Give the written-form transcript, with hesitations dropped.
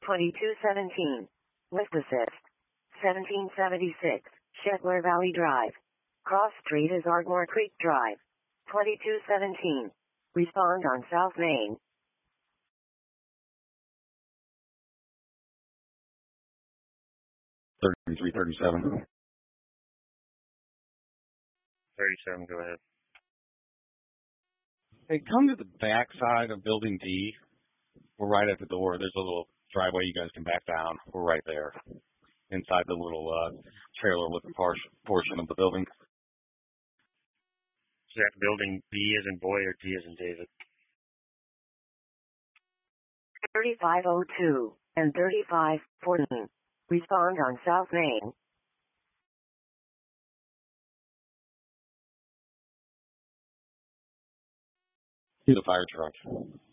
2217. Lift Assist. 1776. Shetler Valley Drive. Cross Street is Ardmore Creek Drive. 2217. Respond on South Main. 3337. 37, go ahead. Hey, come to the back side of Building D. We're right at the door. There's a little driveway you guys can back down. We're right there, inside the little trailer with the portion of the building. Is that Building B as in boy or D as in David? 3502 and 3514. Respond on South Main. See the fire truck.